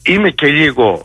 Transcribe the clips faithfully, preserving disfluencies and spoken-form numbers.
είμαι και λίγο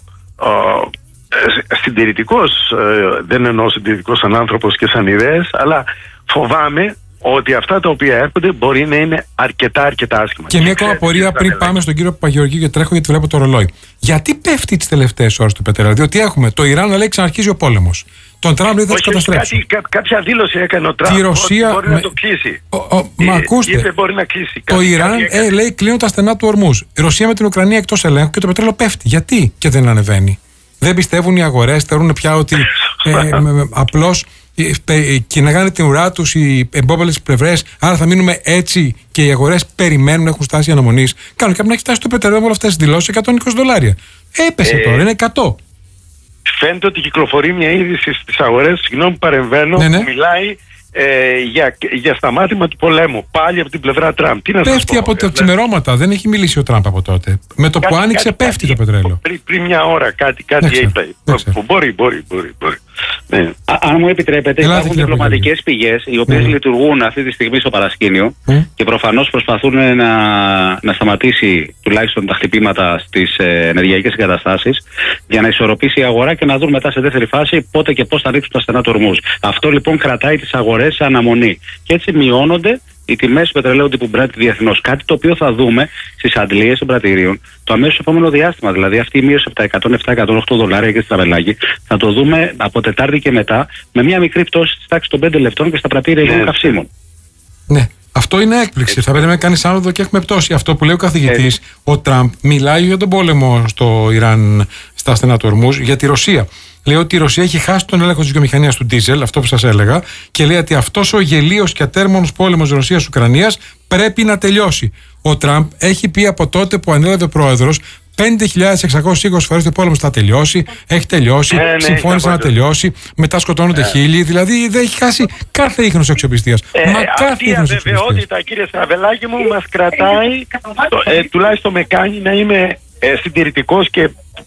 ε, συντηρητικός, ε, δεν εννοώ συντηρητικός σαν άνθρωπος και σαν ιδέες, αλλά φοβάμαι ότι αυτά τα οποία έρχονται μπορεί να είναι αρκετά αρκετά άσχημα. Και μια ακόμα απορία πριν πάμε στον κύριο Παπαγεωργίου, γιατί τρέχω γιατί βλέπω το ρολόι. Γιατί πέφτει τις τελευταίες ώρες το πετρέλαιο? Διότι έχουμε το Ιράν να λέει ξαναρχίζει ο πόλεμος. Τον Τραμπ λέει θα τους καταστρέψει. Κά, κάποια δήλωση έκανε ο Τραμπ. Τη Ρωσία ότι μπορεί με... να το κλείσει. Ο, ο, Ή, μα ακούστε. Είπε μπορεί να κλείσει. Το κάτι, Ιράν κάτι ε, λέει κλείνουν τα στενά του Ορμούζ. Η Ρωσία με την Ουκρανία εκτός ελέγχου και το πετρέλαιο πέφτει. Γιατί και δεν ανεβαίνει? Δεν πιστεύουν οι αγορές, θεωρούν πια ότι ε, απλώς κυνηγάνε την ουρά τους οι εμπόβαλες πλευρές, άρα θα μείνουμε έτσι και οι αγορές περιμένουν, έχουν στάση αναμονής. Κάνουν και να έχει φτάσει το πετρέλαιο με όλες αυτές τις δηλώσεις εκατόν είκοσι δολάρια. Έπεσε ε, τώρα, είναι εκατό. Φαίνεται ότι κυκλοφορεί μια είδηση στις αγορές, συγγνώμη που παρεμβαίνω, ναι, ναι. που μιλάει ε, για, για σταμάτημα του πολέμου. Πάλι από την πλευρά Τραμπ. Τι να πέφτει από τα ξημερώματα, δεν έχει μιλήσει ο Τραμπ από τότε. Με το κάτι, που άνοιξε κάτι, πέφτει κάτι, το πετρέλαιο. Πριν, πριν μια ώρα κάτι, κάτι είπε. Μπορεί, μπορεί, μπορεί. μπορεί. Ναι. Α, αν μου επιτρέπετε, Ελάτε, υπάρχουν διπλωματικές πηγές οι οποίες mm. λειτουργούν αυτή τη στιγμή στο παρασκήνιο mm. και προφανώς προσπαθούν να, να σταματήσει τουλάχιστον τα χτυπήματα στις ε, ενεργειακές εγκαταστάσεις για να ισορροπήσει η αγορά και να δουν μετά σε δεύτερη φάση πότε και πώς θα ρίξουν τα στενά του Ορμούζ. Αυτό λοιπόν κρατάει τις αγορές σε αναμονή. Και έτσι μειώνονται οι τιμές του πετρελαίου τύπου Brent διεθνώς. Κάτι το οποίο θα δούμε στις αντλίες των πρατηρίων το αμέσως επόμενο διάστημα. Δηλαδή αυτή η μείωση από τα εκατόν επτά εκατόν οκτώ δολάρια και στη Στραβελάκη θα το δούμε από Τετάρτη και μετά με μια μικρή πτώση της τάξης των πέντε λεπτών και στα πρατήρια υγιεινών καυσίμων. Ναι. Αυτό είναι έκπληξη. Θα πρέπει να κάνει άνοδο και έχουμε πτώση. Αυτό που λέει ο καθηγητής, ο Τραμπ, μιλάει για τον πόλεμο στο Ιράν, στα στενά του Ορμούζ, για τη Ρωσία. Λέει ότι η Ρωσία έχει χάσει τον έλεγχο της βιομηχανίας του ντίζελ, αυτό που σας έλεγα, και λέει ότι αυτός ο γελίος και ατέρμονος πόλεμος Ρωσίας-Ουκρανίας πρέπει να τελειώσει. Ο Τραμπ έχει πει από τότε που ανέλαβε πρόεδρος πέντε χιλιάδες εξακόσιες είκοσι φορές το πόλεμο θα τελειώσει, έχει τελειώσει, ε, ναι, συμφώνησε να τελειώσει, μετά σκοτώνονται ε. χίλιοι, δηλαδή δεν έχει χάσει κάθε ίχνος αξιοπιστίας. Ε, Μα αυτή η αβεβαιότητα, κύριε Στραβελάκη μου, μας κρατάει, το, ε, τουλάχιστον με κάνει να είμαι ε, συντηρητικός και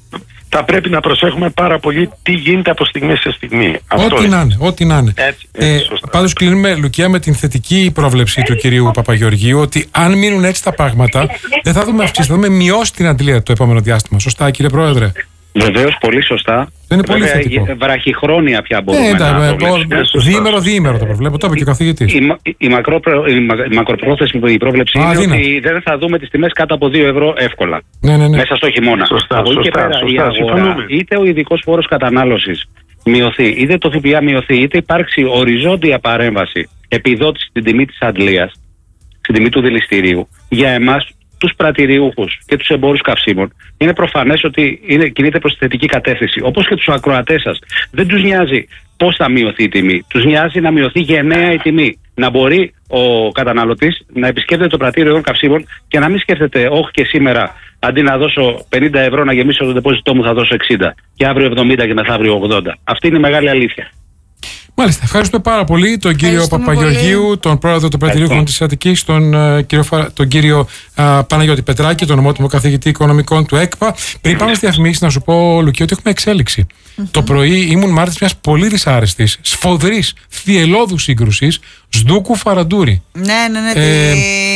θα πρέπει να προσέχουμε πάρα πολύ τι γίνεται από στιγμή σε στιγμή. Ό,τι να είναι, ό,τι να είναι. Έτσι, έτσι, ε, πάντως κλείνουμε, Λουκία, με την θετική πρόβλεψη του κυρίου Παπαγεωργίου ότι αν μείνουν έτσι τα πράγματα δεν θα δούμε αυξήσει, θα δούμε μειώσει την αντλία το επόμενο διάστημα. Σωστά, κύριε Πρόεδρε? Βεβαίως, πολύ σωστά. Δεν είναι πολύ θετικό. Βραχυχρόνια πια μπορούμε ναι, να το προβλέψουμε. Διήμερο, διήμερο το προβλέπω. Το είπε και ο καθηγητής. Η, η, η, μακρόπρο, η, μα, η μακροπρόθεσμη η πρόβλεψη Α, είναι δίνα. ότι δεν θα δούμε τις τιμές κάτω από δύο ευρώ εύκολα. Ναι, ναι, ναι. Μέσα στο χειμώνα. Σωστά, από εκεί και πέρα σωστά, η αγορά, συμφωνούμε. Είτε ο ειδικός φόρος κατανάλωσης μειωθεί, είτε το ΦΠΑ μειωθεί, είτε υπάρξει οριζόντια παρέμβαση επιδότηση στην τιμή της αντλίας, στην τιμή του δηληστηρίου, για εμάς τους πρατηριούχους και τους εμπόρους καυσίμων, είναι προφανές ότι είναι, κινείται προς τη θετική κατεύθυνση. Όπως και τους ακροατές σας. Δεν τους νοιάζει πώς θα μειωθεί η τιμή. Τους νοιάζει να μειωθεί γενναία η τιμή. Να μπορεί ο καταναλωτής να επισκέπτεται το πρατήριο των καυσίμων και να μην σκέφτεται, όχι και σήμερα, αντί να δώσω πενήντα ευρώ να γεμίσω το ντεπόζιτό μου, θα δώσω εξήντα. Και αύριο εβδομήντα και μεθαύριο ογδόντα. Αυτή είναι η μεγάλη αλήθεια. Μάλιστα, ευχαριστούμε πάρα πολύ τον κύριο Παπαγεωργίου, πολύ. τον πρόεδρο του Πρατηρίων της Αττικής, τον, uh, κύριο, τον κύριο uh, Παναγιώτη Πετράκη, τον ομότιμο καθηγητή οικονομικών του ΕΚΠΑ. Πριν πάμε στη διαφημίση, να σου πω, Λουκί, ότι έχουμε εξέλιξη. Mm-hmm. Το πρωί ήμουν μάρτυρας μιας πολύ δυσάρεστης, σφοδρής, θυελώδους σύγκρουσης, Σδούκου Φαραντούρη. Ναι, ναι, ναι. Ε,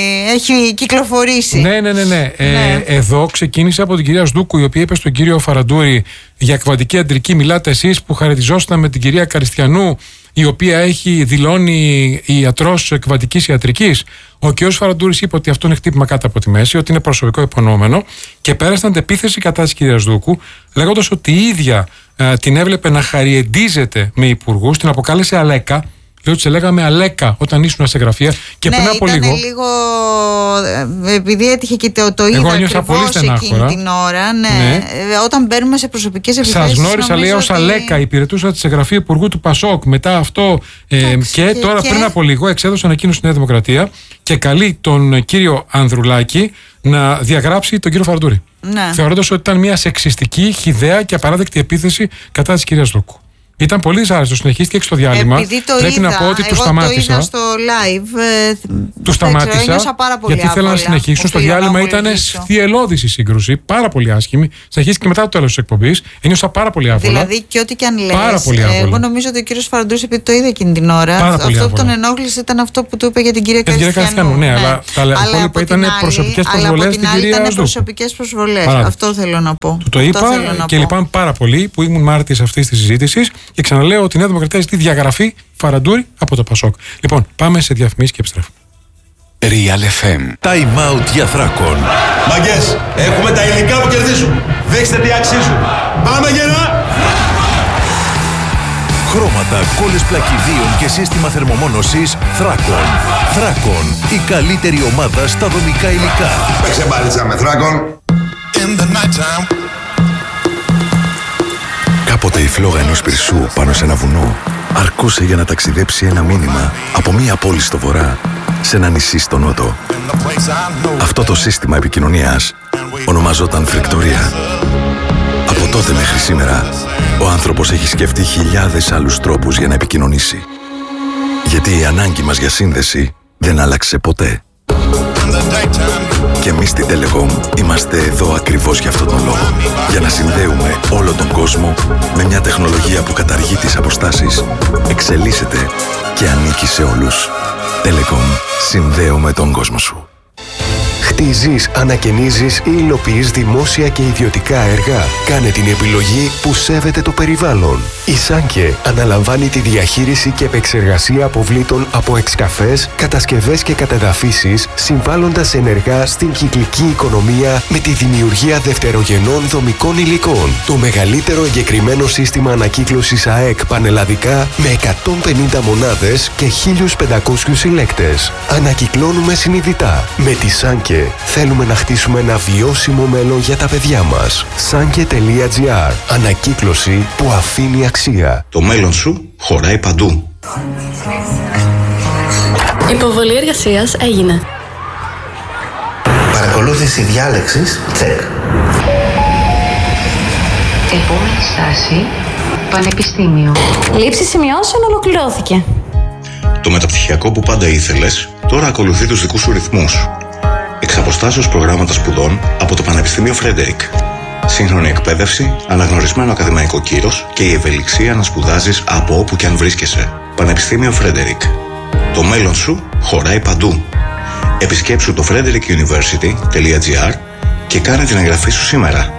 έχει κυκλοφορήσει. Ναι, ναι, ναι. ναι. ναι. Ε, εδώ ξεκίνησε από την κυρία Σδούκου, η οποία είπε στον κύριο Φαραντούρη για εκβατική αντρική. Μιλάτε εσείς που χαριτιζόσασταν με την κυρία Καριστιανού, η οποία έχει δηλώνει ιατρός εκβατικής ιατρικής. Ο κ. Φαραντούρης είπε ότι αυτό είναι χτύπημα κάτω από τη μέση, ότι είναι προσωπικό υπονοούμενο και πέρασαν επίθεση κατά της κυρίας Δούκου, λέγοντας ότι η ίδια ε, την έβλεπε να χαριεντίζεται με υπουργούς, την αποκάλεσε Αλέκα. Λέω ότι σε λέγαμε Αλέκα όταν ήσουν σε γραφεία και ναι, πριν από λίγο. λίγο. Επειδή έτυχε και το, το είδα ακριβώς εκείνη την ώρα. Ναι, ναι. Όταν μπαίνουμε σε προσωπικές επιθέσεις. Σας γνώρισα, λέει, ως ότι... Αλέκα. Υπηρετούσα σε γραφεία υπουργού του Πασόκ. Μετά αυτό. Ε, και, και τώρα και... πριν από λίγο εξέδωσε ανακοίνωση στη Νέα Δημοκρατία και καλεί τον κύριο Ανδρουλάκη να διαγράψει τον κύριο Φαραντούρη. Ναι. Θεωρώντας ότι ήταν μια σεξιστική, χυδαία και απαράδεκτη επίθεση κατά της κυρίας Δούκου. Ήταν πολύ ζάριστο, συνεχίστηκε και στο διάλειμμα. Επειδή το Πρέπει είδα, να πω ότι εγώ του σταμάτησα. Το είδα στο live. Του σταμάτησα. Γιατί ήθελα να συνεχίσουν. Στο διάλειμμα ήταν θυελλώδη η σύγκρουση. Πάρα πολύ άσχημη. Συνεχίστηκε μετά το τέλο τη εκπομπή. Ένιωσα πάρα πολύ άβολα. Δηλαδή και ό,τι και αν λες. Πάρα πολύ άβολα. Εγώ νομίζω ότι ο κύριος Φαραντούρης, επειδή το είδε εκείνη την ώρα, πάρα αυτό που τον ενόχλησε ήταν αυτό που του είπε για την κυρία Καριστιανού. Για την κυρία Καριστιανού, ναι, αλλά τα υπόλοιπα ήταν προσωπικές προσβολές στην κυρία Ζούκου. Ήταν προσωπικές προσβολές. Αυτό θέλω να πω. Του το είπα και λυπάμαι πάρα πολύ που ήμουν μάρτης αυτής της συζήτησης και ξαναλέω ότι η Νέα Δημοκρατία ζητεί διαγραφή Φαραντούρη από το Πασόκ. Λοιπόν, πάμε σε διαφημίσεις και επιστρέφουμε. Real εφ εμ. Time out για Θράκων. Μαγκές, έχουμε τα υλικά που κερδίζουν. Δείξτε τι αξίζουν. Πάμε γερά! Χρώματα, κόλλες πλακιδίων και σύστημα θερμομόνωσης Θράκων. Θράκων, η καλύτερη ομάδα στα δομικά υλικά. Παίξε μπάλιτσα με Θράκων. Κάποτε η φλόγα ενός πυρσού πάνω σε ένα βουνό αρκούσε για να ταξιδέψει ένα μήνυμα από μία πόλη στο βορρά σε ένα νησί στο νότο. Αυτό το σύστημα επικοινωνίας ονομαζόταν φρικτορία. Από τότε μέχρι σήμερα, ο άνθρωπος έχει σκεφτεί χιλιάδες άλλους τρόπους για να επικοινωνήσει. Γιατί η ανάγκη μας για σύνδεση δεν άλλαξε ποτέ. Και εμείς στην Telecom είμαστε εδώ ακριβώς για αυτόν τον λόγο. Για να συνδέουμε όλο τον κόσμο με μια τεχνολογία που καταργεί τις αποστάσεις, εξελίσσεται και ανήκει σε όλους. Telecom. Συνδέουμε τον κόσμο σου. Χτίζεις, ανακαινίζεις ή υλοποιείς δημόσια και ιδιωτικά έργα. Κάνε την επιλογή που σέβεται το περιβάλλον. Η Σάνκε αναλαμβάνει τη διαχείριση και επεξεργασία αποβλήτων από εξκαφές, κατασκευές και κατεδαφίσεις, συμβάλλοντας ενεργά στην κυκλική οικονομία με τη δημιουργία δευτερογενών δομικών υλικών. Το μεγαλύτερο εγκεκριμένο σύστημα ανακύκλωσης ΑΕΚ πανελλαδικά με εκατόν πενήντα μονάδες και χίλιους πεντακόσιους συλλέκτες. Ανακυκλώνουμε συνειδητά. Με τη Σάνκε θέλουμε να χτίσουμε ένα βιώσιμο μέλλον για τα παιδιά μας. Sanke τελεία τζι άρ. Ανακύκλωση που αφήνει αξία. Το μέλλον σου χωράει παντού. Υποβολή εργασίας έγινε. Παρακολούθηση διάλεξης, τσεκ. Επόμενη στάση, πανεπιστήμιο. Λήψη σημειώσεων ολοκληρώθηκε. Το μεταπτυχιακό που πάντα ήθελες, τώρα ακολουθεί τους δικούς σου ρυθμούς. Εξ αποστάσεως προγράμματα σπουδών από το Πανεπιστήμιο Φρέντερικ. Σύγχρονη εκπαίδευση, αναγνωρισμένο ακαδημαϊκό κύρος και η ευελιξία να σπουδάζεις από όπου και αν βρίσκεσαι. Πανεπιστήμιο Φρέντερικ. Το μέλλον σου χωράει παντού. Επισκέψου το frederick university τελεία τζι άρ και κάνε την εγγραφή σου σήμερα.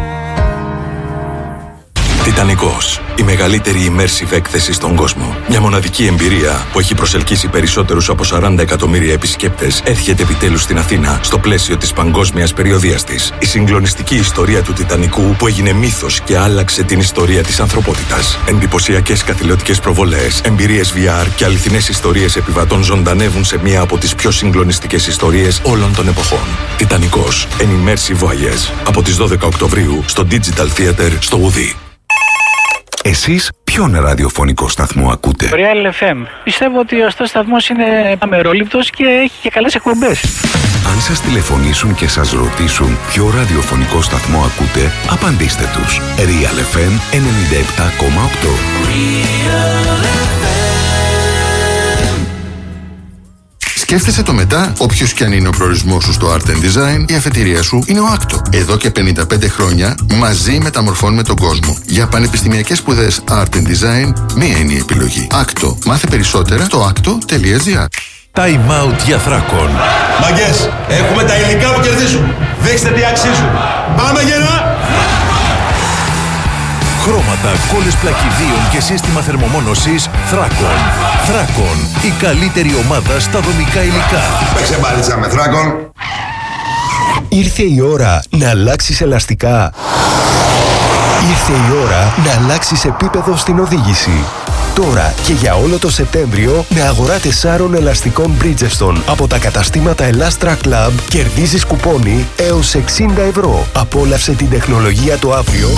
Τιτανικός. Η μεγαλύτερη immersive έκθεση στον κόσμο. Μια μοναδική εμπειρία που έχει προσελκύσει περισσότερους από σαράντα εκατομμύρια επισκέπτες έρχεται επιτέλους στην Αθήνα στο πλαίσιο της παγκόσμιας περιοδίας της. Η συγκλονιστική ιστορία του Τιτανικού που έγινε μύθος και άλλαξε την ιστορία της ανθρωπότητας. Εντυπωσιακές καθηλωτικές προβολές, εμπειρίες βι αρ και αληθινές ιστορίες επιβατών ζωντανεύουν σε μία από τις πιο συγκλονιστικές ιστορίες όλων των εποχών. Τιτανικός. An immersive voyage. Από τις δώδεκα Οκτωβρίου στο Digital Theater στο Ουδί. Εσείς ποιον ραδιοφωνικό σταθμό ακούτε? Real εφ εμ. Πιστεύω ότι ο αυτός σταθμός είναι αμερόληπτος και έχει και καλές εκπομπές. Αν σας τηλεφωνήσουν και σας ρωτήσουν ποιο ραδιοφωνικό σταθμό ακούτε, απαντήστε τους. Real εφ εμ ενενήντα επτά κόμμα οκτώ. Σκέφτεσαι το μετά, όποιος και αν είναι ο προορισμός σου στο Art and Design, η αφετηρία σου είναι ο άκτο. Εδώ και πενήντα πέντε χρόνια, μαζί μεταμορφώνουμε τον κόσμο. Για πανεπιστημιακές σπουδές Art and Design, μία είναι η επιλογή. άκτο. Μάθε περισσότερα στο άκτο τελεία τζι άρ. Time out για Θράκων. Μαγκές, έχουμε τα υλικά που κερδίζουν. Δείξτε τι αξίζουν. Πάμε γερά! Χρώματα, κόλλες πλακιδίων και σύστημα θερμομόνωσης Θράκων. Θράκων, η καλύτερη ομάδα στα δομικά υλικά. Παίξε μπάλιτσα με Θράκων. Ήρθε η ώρα να αλλάξεις ελαστικά. Ήρθε η ώρα να αλλάξεις επίπεδο στην οδήγηση. Τώρα και για όλο το Σεπτέμβριο με αγορά τεσσάρων ελαστικών Bridgestone από τα καταστήματα Elastra Club κερδίζεις κουπόνι έως εξήντα ευρώ. Απόλαυσε την τεχνολογία το αύριο